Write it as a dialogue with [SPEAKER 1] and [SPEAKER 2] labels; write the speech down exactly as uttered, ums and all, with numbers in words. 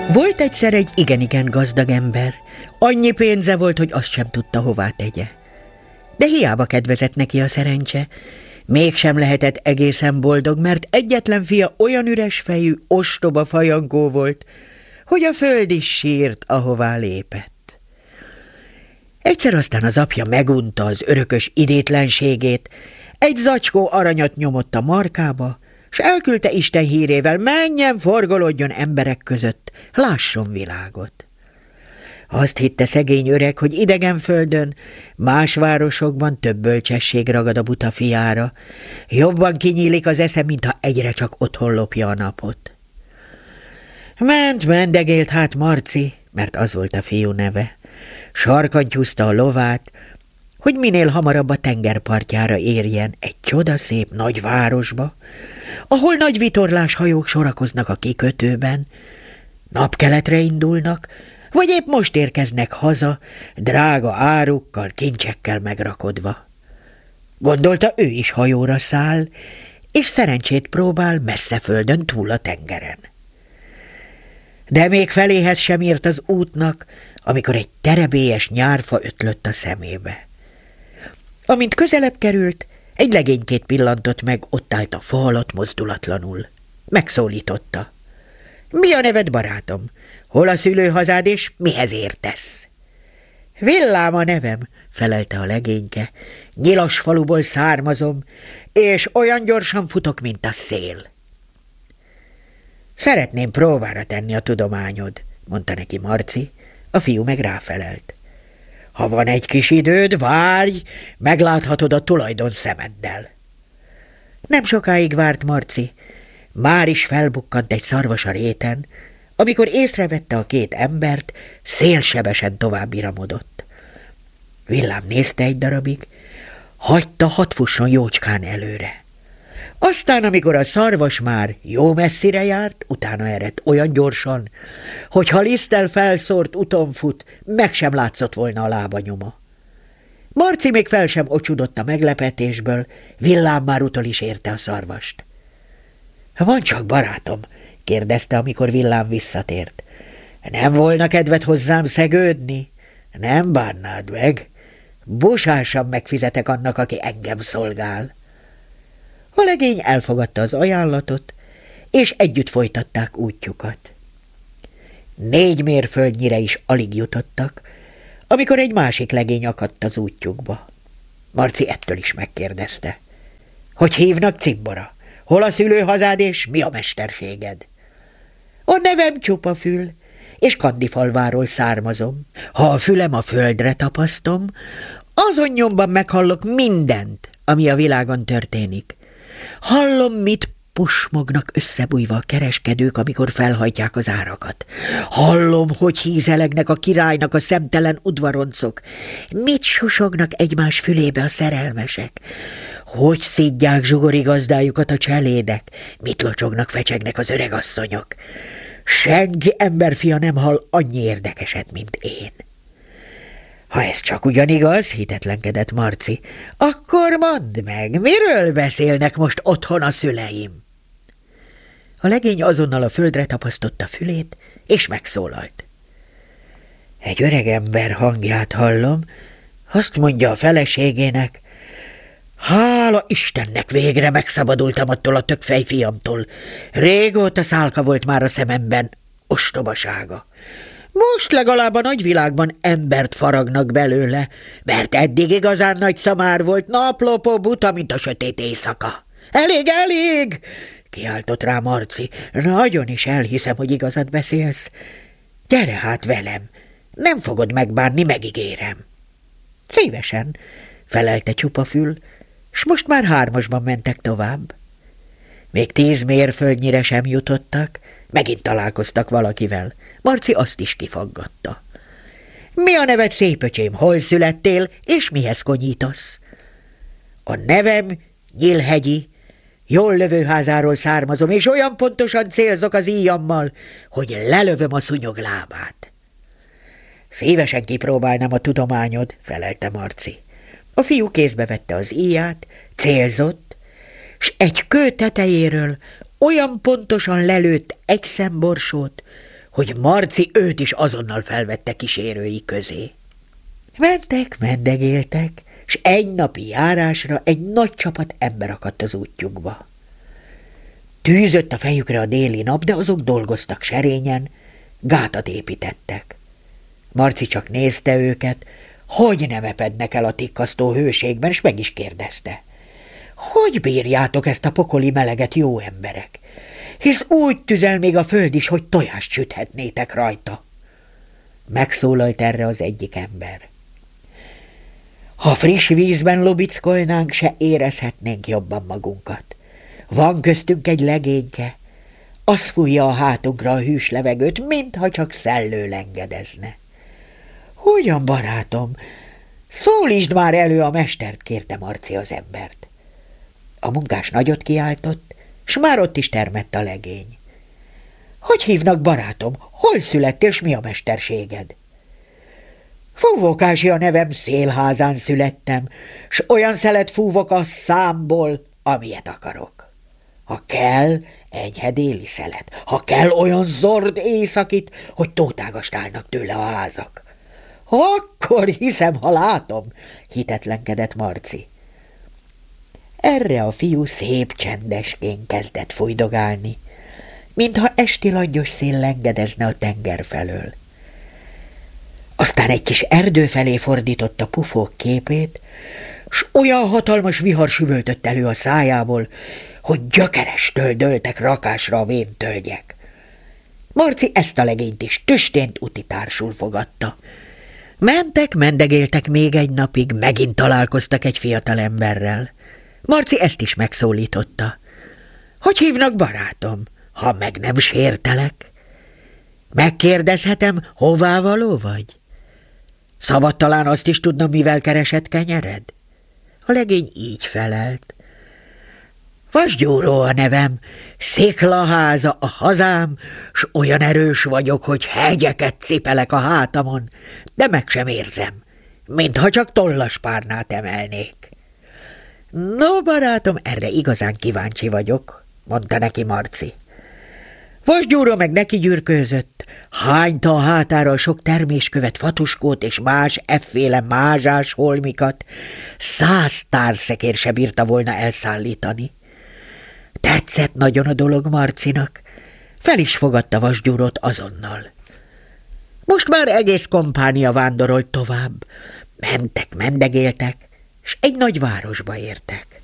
[SPEAKER 1] Volt egyszer egy igen-igen gazdag ember. Annyi pénze volt, hogy azt sem tudta, hová tegye. De hiába kedvezett neki a szerencse. Mégsem lehetett egészen boldog, mert egyetlen fia olyan üres fejű, ostoba fajangó volt, hogy a föld is sírt, ahová lépett. Egyszer aztán az apja megunta az örökös idétlenségét, egy zacskó aranyat nyomott a markába, s elküldte Isten hírével, menjen, forgolódjon emberek között, lásson világot. Azt hitte szegény öreg, hogy idegen földön, más városokban több bölcsesség ragad a buta fiára, jobban kinyílik az esze, mintha egyre csak otthon lopja a napot. Ment, mendegélt hát Marci, mert az volt a fiú neve, sarkantyúzta a lovát, hogy minél hamarabb a tengerpartjára érjen egy csodaszép nagy városba, ahol nagy vitorlás hajók sorakoznak a kikötőben, napkeletre indulnak, vagy épp most érkeznek haza, drága árukkal, kincsekkel megrakodva. Gondolta, ő is hajóra száll, és szerencsét próbál messze földön túl a tengeren. De még feléhez sem ért az útnak, amikor egy terebélyes nyárfa ötlött a szemébe. Amint közelebb került, egy legénykét pillantott meg, ott állt a fa alatt mozdulatlanul. Megszólította. Mi a neved, barátom? Hol a szülőhazád, és mihez értesz? Villám a nevem, felelte a legényke. Nyilas faluból származom, és olyan gyorsan futok, mint a szél. Szeretném próbára tenni a tudományod, mondta neki Marci, a fiú meg ráfelelt. Ha van egy kis időd, várj, megláthatod a tulajdon szemeddel. Nem sokáig várt Marci, már is felbukkant egy szarvas a réten, amikor észrevette a két embert, szélsebesen tovább iramodott. Villám nézte egy darabig, hagyta, hadd fusson jócskán előre. Aztán, amikor a szarvas már jó messzire járt, utána eredt olyan gyorsan, hogy ha liszttel felszórt uton fut, meg sem látszott volna a lábanyoma. Marci még fel sem ocsudott a meglepetésből, Villám már utol is érte a szarvast. – Mondd csak, barátom, kérdezte, amikor Villám visszatért. Nem volna kedved hozzám szegődni? Nem bánnád meg. Busásan megfizetek annak, aki engem szolgál. A legény elfogadta az ajánlatot, és együtt folytatták útjukat. Négy mérföldnyire is alig jutottak, amikor egy másik legény akadt az útjukba. Marci ettől is megkérdezte. Hogy hívnak, cimbora? Hol a szülőhazád, és mi a mesterséged? A nevem Csupafül, és Kandifalváról származom. Ha a fülem a földre tapasztom, azon nyomban meghallok mindent, ami a világon történik. Hallom, mit pusmognak összebújva a kereskedők, amikor felhajtják az árakat. Hallom, hogy hízelegnek a királynak a szemtelen udvaroncok. Mit susognak egymás fülébe a szerelmesek. Hogy szidják zsugori gazdájukat a cselédek. Mit locsognak, fecsegnek az öregasszonyok. Senki emberfia nem hall annyi érdekeset, mint én. Ha ez csak ugyan igaz, hitetlenkedett Marci, akkor mondd meg, miről beszélnek most otthon a szüleim? A legény azonnal a földre tapasztotta fülét, és megszólalt. Egy öreg ember hangját hallom, azt mondja a feleségének, hála Istennek, végre megszabadultam attól a tökfej fiamtól. Régóta szálka volt már a szememben, ostobasága. Most legalább a nagyvilágban embert faragnak belőle, mert eddig igazán nagy szamár volt, naplopó buta, mint a sötét éjszaka. Elég, elég! Kiáltott rá Marci. Nagyon is elhiszem, hogy igazat beszélsz. Gyere hát velem, nem fogod megbánni, megígérem. Szívesen, felelte Csupafül, s most már hármasban mentek tovább. Még tíz mérföldnyire sem jutottak, megint találkoztak valakivel. Marci azt is kifaggatta. Mi a neved, szépöcsém, hol születtél, és mihez konyítasz? A nevem Nyílhegyi, jól lövőházáról származom, és olyan pontosan célzok az íjammal, hogy lelövöm a szúnyog lábát. Szívesen kipróbálnám a tudományod, felelte Marci. A fiú kézbe vette az íját, célzott, s egy kő tetejéről olyan pontosan lelőtt egy szemborsót, hogy Marci őt is azonnal felvette kísérői közé. Mentek, mendegéltek, s egy napi járásra egy nagy csapat ember akadt az útjukba. Tűzött a fejükre a déli nap, de azok dolgoztak serényen, gátat építettek. Marci csak nézte őket, hogy nem epednek el a tikkasztó hőségben, s meg is kérdezte. Hogy bírjátok ezt a pokoli meleget, jó emberek? Hisz úgy tüzel még a föld is, hogy tojást süthetnétek rajta. Megszólalt erre az egyik ember. Ha friss vízben lobickolnánk, se érezhetnénk jobban magunkat. Van köztünk egy legényke, az fújja a hátunkra a hűs levegőt, mintha csak szellő lengedezne. Hogyan, barátom? Szólítsd már elő a mestert, kérte Marci az embert. A munkás nagyot kiáltott, s már ott is termett a legény. Hogy hívnak, barátom? Hol születtél, s mi a mesterséged? Fúvókási a nevem, Szélházán születtem, s olyan szelet fúvok a számból, amilyet akarok. Ha kell, enyhe déli szelet, ha kell, olyan zord északit, hogy tótágast állnak tőle a házak. Akkor hiszem, ha látom, hitetlenkedett Marci. Erre a fiú szép csendesként kezdett fújdogálni, mintha esti langyos szél lengedezne a tenger felől. Aztán egy kis erdő felé fordította pufók képét, s olyan hatalmas vihar süvöltött elő a szájából, hogy gyökerestől dőltek rakásra a vén tölgyek. Marci ezt a legényt is tüstént utitársul fogadta. Mentek, mendegéltek még egy napig, megint találkoztak egy fiatal emberrel. Marci ezt is megszólította. Hogy hívnak, barátom, ha meg nem sértelek? Megkérdezhetem, hová való vagy? Szabad talán azt is tudnom, mivel keresed kenyered? A legény így felelt. Vasgyúró a nevem, sziklaháza a hazám, s olyan erős vagyok, hogy hegyeket cipelek a hátamon, de meg sem érzem, mintha csak tollaspárnát emelnék. No, barátom, erre igazán kíváncsi vagyok, mondta neki Marci. Vasgyúró meg neki gyűrkőzött, hányta a hátára a sok terméskövet, fatuskót és más efféle mázsás holmikat, száz társzekér se bírta volna elszállítani. Tetszett nagyon a dolog Marcinak, fel is fogadta Vasgyúrót azonnal. Most már egész kompánia vándorolt tovább, mentek, mendegéltek, s egy nagy városba értek.